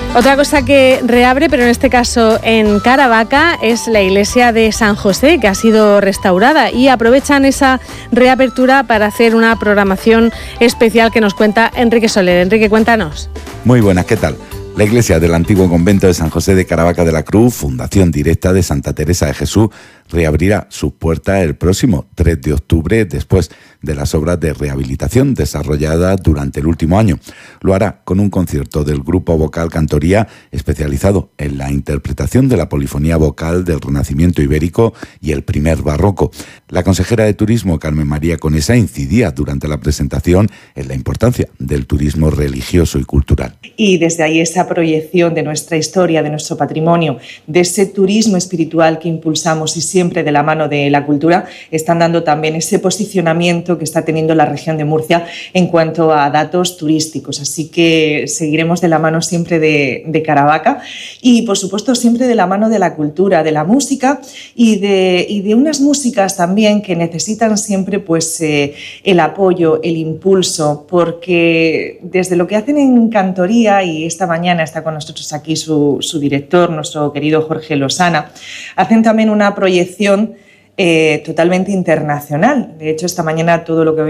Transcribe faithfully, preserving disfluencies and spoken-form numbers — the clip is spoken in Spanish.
Otra cosa que reabre, pero en este caso en Caravaca, es la iglesia de San José, que ha sido restaurada, y aprovechan esa reapertura para hacer una programación especial que nos cuenta Enrique Soler. Enrique, cuéntanos. Muy buenas, ¿qué tal? La iglesia del antiguo convento de San José de Caravaca de la Cruz, fundación directa de Santa Teresa de Jesús, reabrirá sus puertas el próximo tres de octubre, después de las obras de rehabilitación desarrolladas durante el último año. Lo hará con un concierto del grupo vocal Cantoría, especializado en la interpretación de la polifonía vocal del Renacimiento ibérico y el primer barroco. La consejera de Turismo, Carmen María Conesa, incidía durante la presentación en la importancia del turismo religioso y cultural. Y desde ahí esa proyección de nuestra historia, de nuestro patrimonio, de ese turismo espiritual que impulsamos y siempre de la mano de la cultura, están dando también ese posicionamiento que está teniendo la región de Murcia en cuanto a datos turísticos. Así que seguiremos de la mano siempre de, de Caravaca y, por supuesto, siempre de la mano de la cultura, de la música y de, y de unas músicas también que necesitan siempre pues, eh, el apoyo, el impulso, porque desde lo que hacen en Cantoría, y esta mañana está con nosotros aquí su, su director, nuestro querido Jorge Losana, hacen también una proyección Eh, totalmente internacional. De hecho, esta mañana todo lo que